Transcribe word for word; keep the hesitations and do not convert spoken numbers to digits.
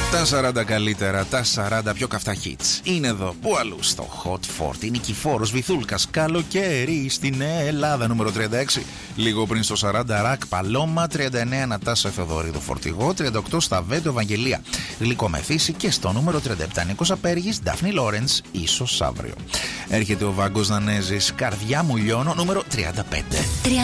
Τα σαράντα καλύτερα, τα σαράντα πιο καυτά hits. Είναι εδώ, πού αλλού, στο Hot σαράντα. Η Νικηφόρος Βυθούλκας, καλοκαίρι στην Ελλάδα, νούμερο τριάντα έξι. Λίγο πριν στο σαράντα, Ρακ Παλώμα, τριάντα εννέα, Νατάσα Θεοδωρίδου Φορτηγό, τριάντα οκτώ, Σταβέντο Ευαγγελία, Γλυκομεθύση και στο νούμερο τριάντα επτά, Νίκος Απέργης, Ντάφνη Λόρενς, ίσως αύριο. Έρχεται ο Βάγκος Δανέζης, Καρδιά μου λιώνω, νούμερο τριάντα πέντε.